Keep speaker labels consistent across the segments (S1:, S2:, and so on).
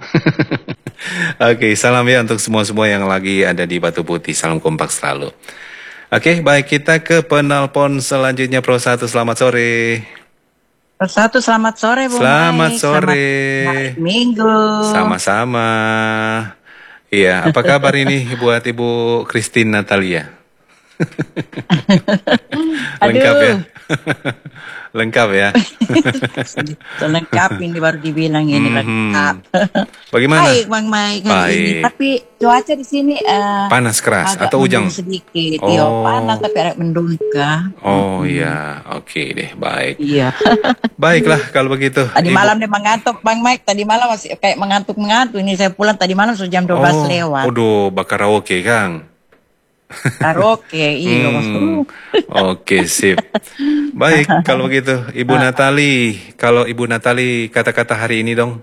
S1: Oke, salam ya untuk semua-semua yang lagi ada di Batu Putih. Salam kompak selalu. Oke, baik, kita ke penelpon selanjutnya Pro 1. Selamat sore.
S2: Satu, selamat sore Bung
S1: Selamat
S2: Mike, selamat
S1: sore.
S2: hari Minggu.
S1: Sama-sama. Iya, apa kabar ini buat Ibu Christine Natalia? Lengkap ya?
S2: Aduh,
S1: Lengkap ya?
S2: lengkap ini baru dibilang ini lengkap.
S1: Bagaimana?
S2: Baik Bang Mike hari ini,
S1: Baik.
S2: tapi cuaca di sini
S1: Panas keras
S2: agak
S1: atau
S2: mendung
S1: hujan?
S2: sedikit.
S1: Oh.
S2: Yo, panas tapi agak mendung kah?
S1: Oh ya, oke deh, baik.
S2: Iya.
S1: Baiklah kalau begitu.
S2: Tadi
S1: Ibu.
S2: malam dia mengantuk Bang Mike, tadi malam masih kayak mengantuk-mengantuk. Ini saya pulang tadi malam sudah jam 12 lewat.
S1: Waduh, bakar karaoke Kang.
S2: Karaoke, iya.
S1: Oke, sip. Baik, kalau begitu Ibu Natali, kalau Ibu Natali kata-kata hari ini dong.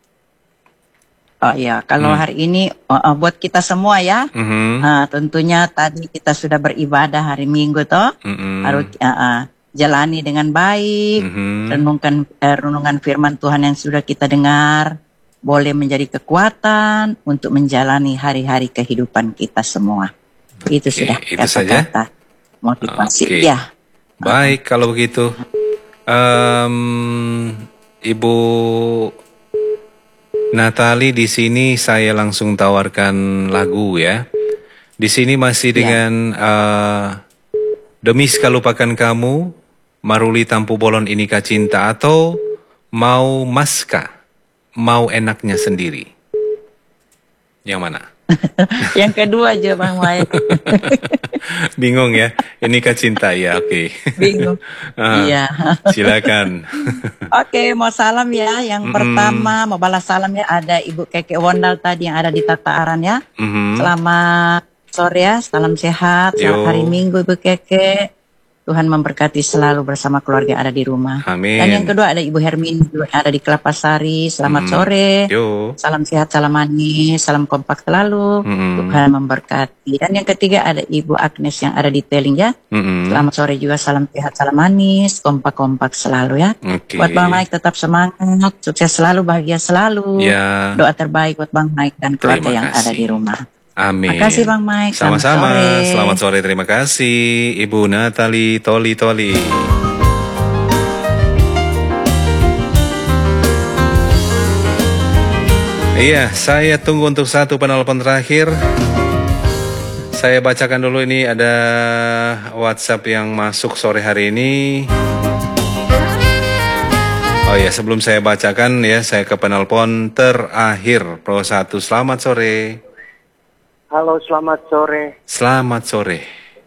S2: Oh iya, kalau hari ini buat kita semua ya, tentunya tadi kita sudah beribadah hari Minggu toh, harus jalani dengan baik, renungan firman Tuhan yang sudah kita dengar, boleh menjadi kekuatan untuk menjalani hari-hari kehidupan kita semua. Itu sudah
S1: itu saja?
S2: kata-kata motivasi.
S1: Oke.
S2: Ya.
S1: Baik, kalau begitu Ibu Natali, di sini saya langsung tawarkan lagu ya. Di sini masih dengan Demiska lupakan kamu, Maruli Tampu Bolon Inikah Cinta, atau Mau Maska, Mau Enaknya Sendiri. Yang mana?
S2: Yang kedua aja Bang Mike.
S1: Bingung ya? Inikah Cinta ya, oke.
S2: Bingung. Iya.
S1: Silakan.
S2: Oke, mau salam ya. Yang pertama mau balas salam ya, ada Ibu Keke Wondal tadi yang ada di Tataaran ya. Selamat sore ya, salam sehat, selamat hari Minggu Ibu Keke. Tuhan memberkati selalu bersama keluarga yang ada di rumah.
S1: Amin.
S2: Dan yang kedua ada Ibu Hermin yang ada di Kelapa Sari. Selamat sore. Salam sehat, salam manis, salam kompak selalu. Tuhan memberkati. Dan yang ketiga ada Ibu Agnes yang ada di Teling ya. Selamat sore juga, salam sehat, salam manis, kompak-kompak selalu ya. Buat Bang Mike tetap semangat, sukses selalu, bahagia selalu.
S1: Ya.
S2: Doa terbaik buat Bang Mike dan keluarga yang ada di rumah.
S1: Amin.
S2: Terima kasih Bang Mike.
S1: Sama-sama. Selamat sore. Terima kasih Ibu Natali Toli. Iya, saya tunggu untuk satu penelpon terakhir. Saya bacakan dulu, ini ada WhatsApp yang masuk sore hari ini. Oh ya, sebelum saya bacakan ya, saya ke penelpon terakhir. Pro 1, selamat sore.
S3: Halo, selamat sore.
S1: Selamat sore.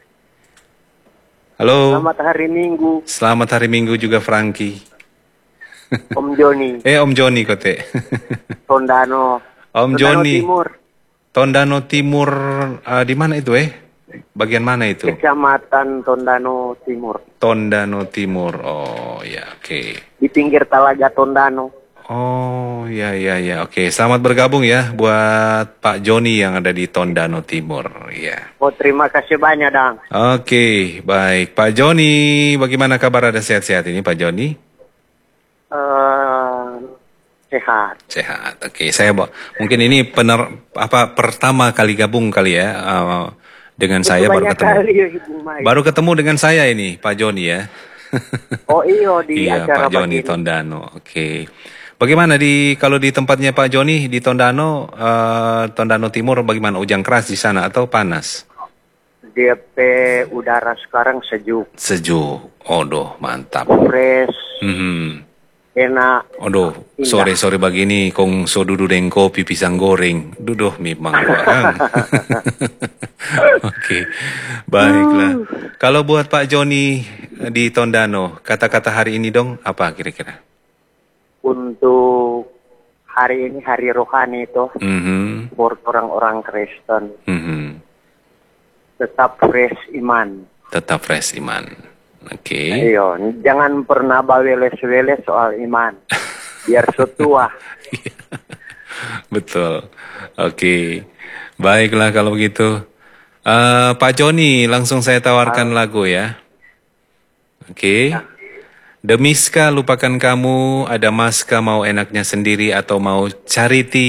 S1: Halo.
S3: Selamat hari Minggu.
S1: Selamat hari Minggu juga Franky.
S3: Om Joni.
S1: Om Joni kote.
S3: Tondano.
S1: Om
S3: Tondano
S1: Joni.
S3: Timur.
S1: Tondano Timur, di mana itu Bagian mana itu?
S3: Kecamatan Tondano Timur.
S1: Tondano Timur. Oh ya, oke.
S3: Di pinggir Talaga Tondano.
S1: Oh ya, oke. Selamat bergabung ya buat Pak Joni yang ada di Tondano Timur ya.
S3: Oh, terima kasih banyak Dang.
S1: Oke, baik Pak Joni, bagaimana kabar, ada sehat-sehat ini Pak Joni?
S3: Sehat.
S1: Sehat. Oke, saya mungkin ini pertama kali gabung kali ya dengan saya, baru ketemu.
S3: Kali,
S1: baru ketemu dengan saya ini Pak Joni ya.
S3: Oh iya, di
S1: iya,
S3: acara
S1: Pak Joni
S3: begini.
S1: Tondano. Oke. Bagaimana kalau di tempatnya Pak Joni di Tondano, Tondano Timur, bagaimana, hujan keras di sana atau panas?
S3: DP udara sekarang sejuk.
S1: Sejuk. Odoh, mantap.
S3: Fresh. Enak.
S1: Odoh, sore-sore begini kong so dudu deng kopi pisang goreng. Duduh memang bang. Oke, baiklah. Kalau buat Pak Joni di Tondano, kata-kata hari ini dong, apa kira-kira?
S3: Untuk hari ini, hari rohani itu, buat orang-orang Kristen, tetap fresh iman.
S1: Tetap fresh iman. Oke.
S3: Iya, jangan pernah baweles-weles soal iman. Biar setua.
S1: Betul. Oke. Baiklah kalau begitu. Pak Joni, langsung saya tawarkan lagu ya. Oke. Demiska lupakan kamu, ada Maska mau enaknya sendiri, atau mau Charity